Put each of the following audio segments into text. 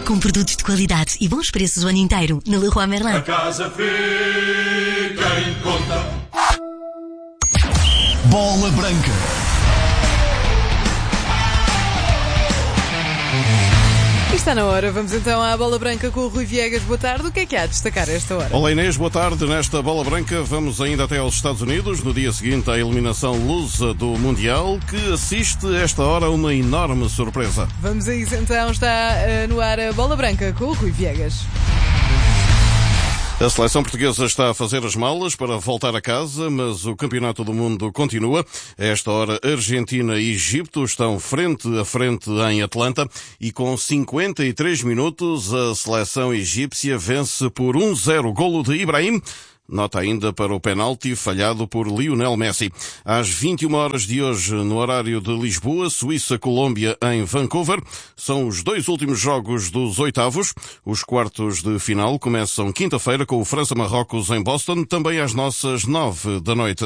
Com produtos de qualidade e bons preços o ano inteiro. Na Leroy Merlin. A casa fica em conta. Bola Branca. Está na hora, vamos então à Bola Branca com o Rui Viegas. Boa tarde, o que é que há a destacar a esta hora? Olá Inês, boa tarde. Nesta Bola Branca vamos ainda até aos Estados Unidos, no dia seguinte à eliminação lusa do Mundial, que assiste a esta hora a uma enorme surpresa. Vamos a isso então, está no ar a Bola Branca com o Rui Viegas. A seleção portuguesa está a fazer as malas para voltar a casa, mas o Campeonato do Mundo continua. A esta hora, Argentina e Egito estão frente a frente em Atlanta e com 53 minutos a seleção egípcia vence por 1-0 golo de Ibrahim. Nota ainda para o penalti falhado por Lionel Messi. Às 21 horas de hoje, no horário de Lisboa, Suíça-Colômbia em Vancouver. São os dois últimos jogos dos oitavos. Os quartos de final começam quinta-feira com o França-Marrocos em Boston, também às nossas 9 da noite.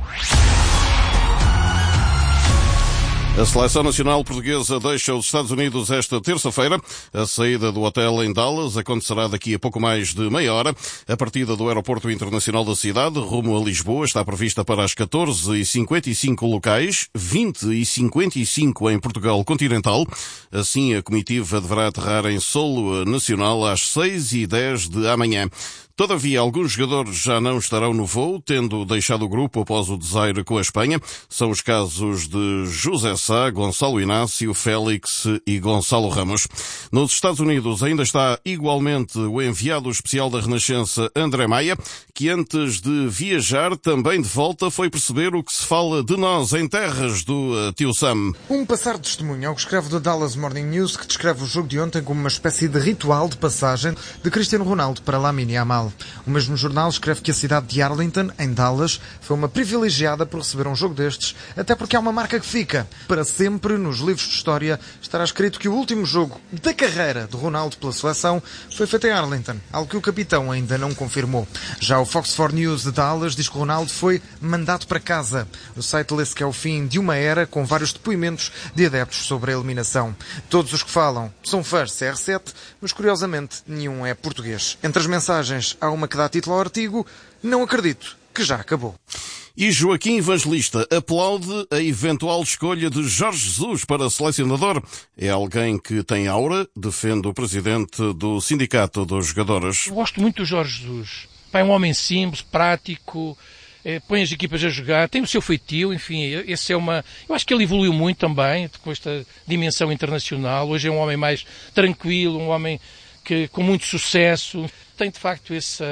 A Seleção Nacional Portuguesa deixa os Estados Unidos esta terça-feira. A saída do hotel em Dallas acontecerá daqui a pouco mais de meia hora. A partida do Aeroporto Internacional da cidade, rumo a Lisboa, está prevista para as 14h55 locais, 20h55 em Portugal continental. Assim, a comitiva deverá aterrar em solo nacional às 6h10 de amanhã. Todavia, alguns jogadores já não estarão no voo, tendo deixado o grupo após o desaire com a Espanha. São os casos de José Sá, Gonçalo Inácio, Félix e Gonçalo Ramos. Nos Estados Unidos ainda está igualmente o enviado especial da Renascença, André Maia, que antes de viajar, também de volta, foi perceber o que se fala de nós em terras do tio Sam. Um passar de testemunho ao que escreve do Dallas Morning News, que descreve o jogo de ontem como uma espécie de ritual de passagem de Cristiano Ronaldo para Lamine Yamal. O mesmo jornal escreve que a cidade de Arlington, em Dallas, foi uma privilegiada por receber um jogo destes, até porque é uma marca que fica. Para sempre, nos livros de história, estará escrito que o último jogo da carreira de Ronaldo pela seleção foi feito em Arlington, algo que o capitão ainda não confirmou. Já o Fox 4 News de Dallas diz que Ronaldo foi mandado para casa. O site lê-se que é o fim de uma era, com vários depoimentos de adeptos sobre a eliminação. Todos os que falam são fãs de CR7, mas curiosamente nenhum é português. Entre as mensagens, há uma que dá título ao artigo: não acredito que já acabou. E Joaquim Evangelista aplaude a eventual escolha de Jorge Jesus para selecionador. É alguém que tem aura, defende o presidente do Sindicato dos Jogadores. Eu gosto muito do Jorge Jesus. É um homem simples, prático, põe as equipas a jogar, tem o seu feitio, enfim, esse é uma... Eu acho que ele evoluiu muito também, com esta dimensão internacional. Hoje é um homem mais tranquilo, um homem que com muito sucesso. Tem de facto essa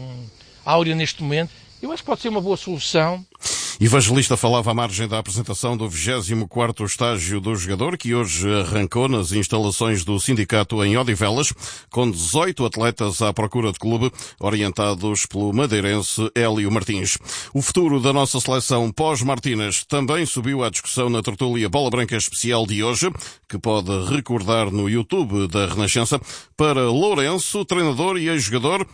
áurea neste momento. Eu acho que pode ser uma boa solução. Evangelista falava à margem da apresentação do 24º estágio do jogador, que hoje arrancou nas instalações do sindicato em Odivelas, com 18 atletas à procura de clube, orientados pelo madeirense Hélio Martins. O futuro da nossa seleção pós-Martínez também subiu à discussão na tertúlia Bola Branca especial de hoje, que pode recordar no YouTube da Renascença. Para Lourenço, treinador e ex-jogador,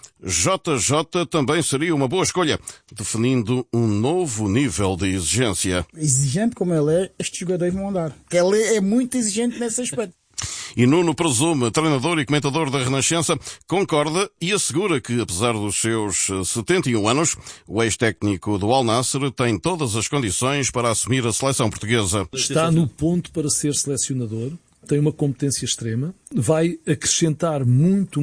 JJ também seria uma boa escolha, definindo um novo nível de exigência. Exigente como ele é, estes jogadores vão andar. Ele é muito exigente nesse aspecto. E Nuno Presume, treinador e comentador da Renascença, concorda e assegura que, apesar dos seus 71 anos, o ex-técnico do Al Nassr tem todas as condições para assumir a seleção portuguesa. Está no ponto para ser selecionador, tem uma competência extrema, vai acrescentar muito.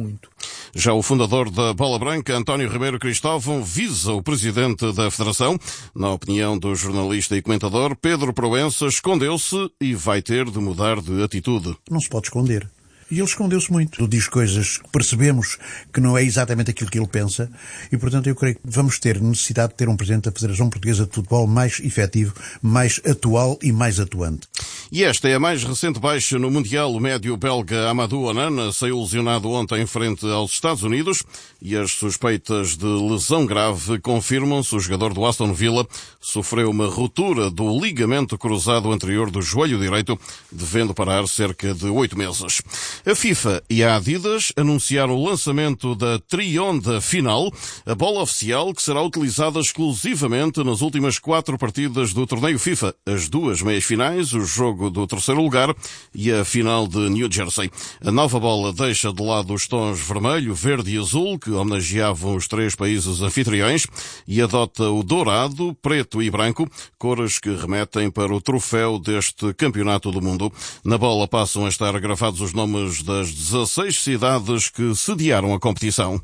Já o fundador da Bola Branca, António Ribeiro Cristóvão, visa o presidente da Federação. Na opinião do jornalista e comentador, Pedro Proença escondeu-se e vai ter de mudar de atitude. Não se pode esconder. E ele escondeu-se muito. Ele diz coisas que percebemos que não é exatamente aquilo que ele pensa e, portanto, eu creio que vamos ter necessidade de ter um presidente da Federação Portuguesa de Futebol mais efetivo, mais atual e mais atuante. E esta é a mais recente baixa no Mundial. O médio belga Amadou Onana saiu lesionado ontem em frente aos Estados Unidos e as suspeitas de lesão grave confirmam-se. O jogador do Aston Villa sofreu uma ruptura do ligamento cruzado anterior do joelho direito, devendo parar cerca de 8 meses. A FIFA e a Adidas anunciaram o lançamento da Tri-Onda Final, a bola oficial que será utilizada exclusivamente nas últimas 4 partidas do torneio FIFA. As 2 meias-finais, o jogo do terceiro lugar e a final de New Jersey. A nova bola deixa de lado os tons vermelho, verde e azul, que homenageavam os 3 países anfitriões, e adota o dourado, preto e branco, cores que remetem para o troféu deste campeonato do mundo. Na bola passam a estar gravados os nomes das 16 cidades que sediaram a competição.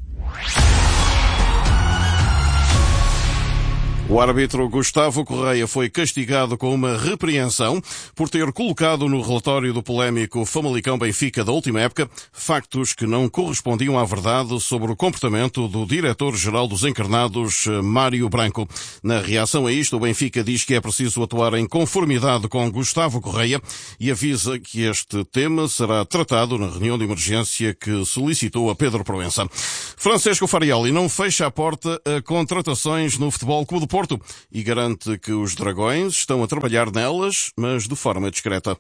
O árbitro Gustavo Correia foi castigado com uma repreensão por ter colocado no relatório do polémico Famalicão Benfica da última época factos que não correspondiam à verdade sobre o comportamento do diretor-geral dos Encarnados, Mário Branco. Na reação a isto, o Benfica diz que é preciso atuar em conformidade com Gustavo Correia e avisa que este tema será tratado na reunião de emergência que solicitou a Pedro Proença. Francesco Farioli não fecha a porta a contratações no Futebol Clube do Porto e garante que os Dragões estão a trabalhar nelas, mas de forma discreta.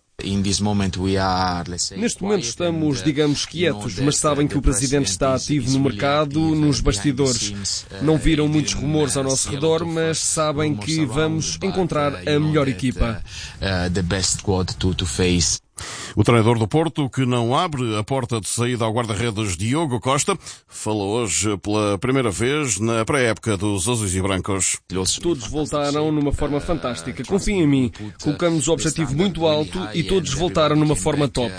Neste momento estamos, digamos, quietos, mas sabem que o Presidente está ativo no mercado, nos bastidores. Não viram muitos rumores ao nosso redor, mas sabem que vamos encontrar a melhor equipa. O treinador do Porto, que não abre a porta de saída ao guarda-redes Diogo Costa, falou hoje pela primeira vez na pré-época dos Azuis e Brancos. Todos voltaram numa forma fantástica. Confiem em mim. Colocamos o objetivo muito alto e todos voltaram numa forma top.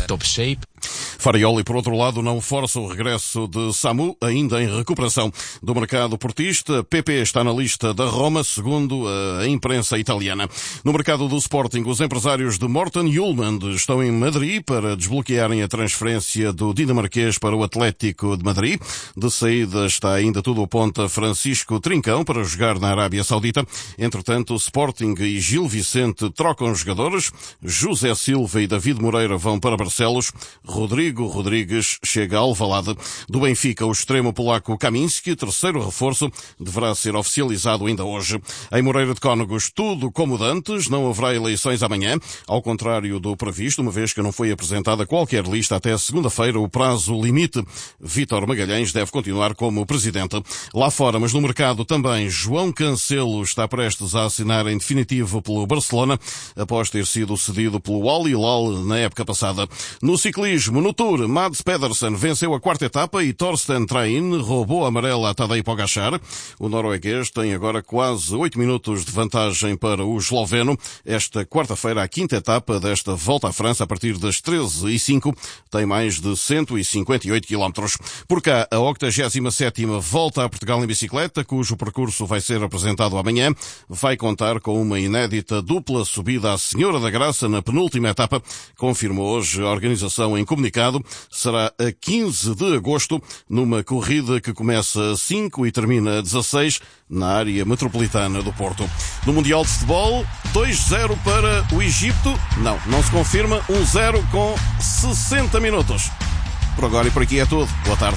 Farioli, por outro lado, não força o regresso de Samu, ainda em recuperação. Do mercado portista, PP está na lista da Roma, segundo a imprensa italiana. No mercado do Sporting, os empresários de Morten Hjulmand estão em Madrid para desbloquearem a transferência do dinamarquês para o Atlético de Madrid. De saída está ainda tudo aponta Francisco Trincão para jogar na Arábia Saudita. Entretanto, Sporting e Gil Vicente trocam jogadores. José Silva e David Moreira vão para Barcelos. Rodrigo Rodrigues chega a Alvalade. Do Benfica, o extremo polaco Kaminski, terceiro reforço, deverá ser oficializado ainda hoje. Em Moreira de Cónegos, tudo como dantes, não haverá eleições amanhã, ao contrário do previsto, uma vez que não foi apresentada qualquer lista até segunda-feira, o prazo limite. Vítor Magalhães deve continuar como presidente. Lá fora, mas no mercado também, João Cancelo está prestes a assinar em definitivo pelo Barcelona, após ter sido cedido pelo Al Hilal na época passada. No ciclismo, no Tour, Mads Pedersen venceu a 4ª etapa e Torsten Train roubou a amarela a Tadej Pogačar. O norueguês tem agora quase 8 minutos de vantagem para o esloveno. Esta quarta-feira, a 5ª etapa desta volta à França, a partir das 13h05, tem mais de 158 km. Por cá, a 87ª volta a Portugal em bicicleta, cujo percurso vai ser apresentado amanhã. Vai contar com uma inédita dupla subida à Senhora da Graça na penúltima etapa, confirmou hoje a organização em comunicado. Será a 15 de agosto, numa corrida que começa a 5 e termina a 16, na área metropolitana do Porto. No Mundial de Futebol, 2-0 para o Egito. Não se confirma. 1-0 com 60 minutos. Por agora e por aqui é tudo. Boa tarde.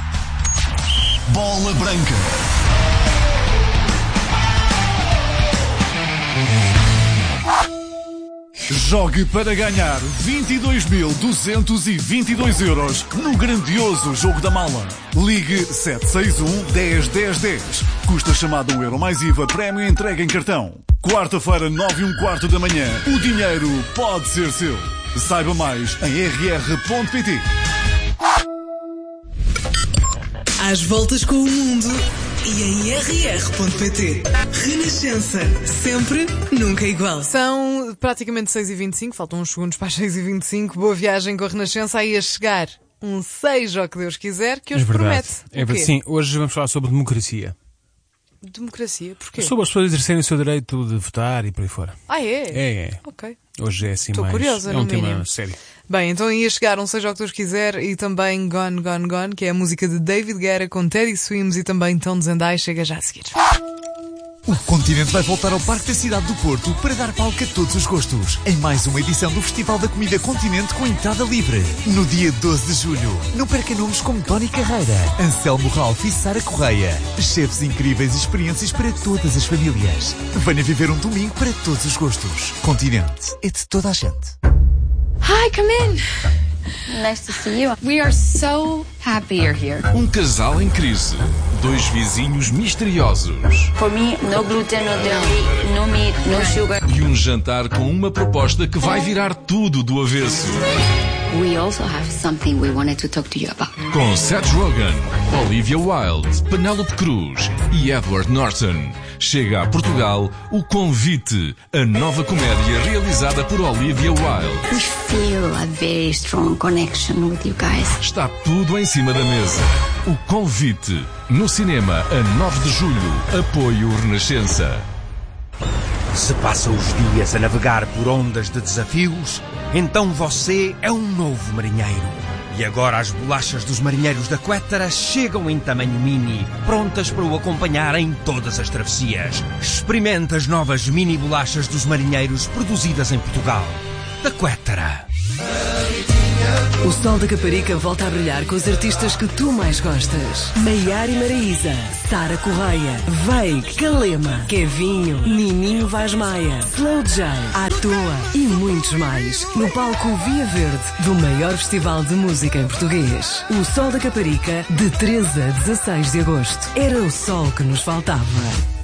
Bola Branca. Jogue para ganhar 22.222 euros no grandioso Jogo da Mala. Ligue 761-10-10-10. Custa chamada €1 mais IVA, prémio entrega em cartão. Quarta-feira, 9h15 da manhã. O dinheiro pode ser seu. Saiba mais em rr.pt. Às voltas com o mundo e em rr.pt. Renascença. Sempre, nunca igual. São praticamente 6h25, faltam uns segundos para as 6h25. Boa viagem com a Renascença. Aí a chegar seja o que Deus quiser, que hoje promete. É verdade. Sim, hoje vamos falar sobre democracia. Democracia? Porquê? Sobre as pessoas exercerem o seu direito de votar e por aí fora. É? Ok. Hoje é assim. Estou curiosa, é um mínimo. tema sério. Bem, então ia chegar seja o que Deus quiser e também Gone, Gone, Gone, que é a música de David Guerra com Teddy Swims e também Tom Zendai, chega já a seguir. O Continente vai voltar ao Parque da Cidade do Porto para dar palco a todos os gostos, em mais uma edição do Festival da Comida Continente com entrada livre. No dia 12 de julho, não perca nomes como Tony Carreira, Anselmo Ralph e Sara Correia. Chefes incríveis e experiências para todas as famílias. Venha viver um domingo para todos os gostos. Continente é de toda a gente. Hi, come in. Nice to see you. We are so happy you're here. Um casal em crise. 2 vizinhos misteriosos. For me, no gluten, no dairy, no meat, no sugar. E um jantar com uma proposta que vai virar tudo do avesso. We also have something we wanted to talk to you about. Com Seth Rogen, Olivia Wilde, Penélope Cruz e Edward Norton. Chega a Portugal O Convite, a nova comédia realizada por Olivia Wilde. We feel a very strong connection with you guys. Está tudo em cima da mesa. O Convite, no cinema a 9 de julho. Apoio Renascença. Se passa os dias a navegar por ondas de desafios, então você é um novo marinheiro. E agora as bolachas dos marinheiros da Quettara chegam em tamanho mini, prontas para o acompanhar em todas as travessias. Experimente as novas mini bolachas dos marinheiros produzidas em Portugal. Da Quettara. O Sol da Caparica volta a brilhar com os artistas que tu mais gostas. Maiara e Maraíza, Sara Correia, Veig, Calema, Kevinho, Nininho Vaz Maia, Slow J, À Toa e muitos mais. No palco Via Verde do maior festival de música em português. O Sol da Caparica, de 13 a 16 de agosto. Era o sol que nos faltava.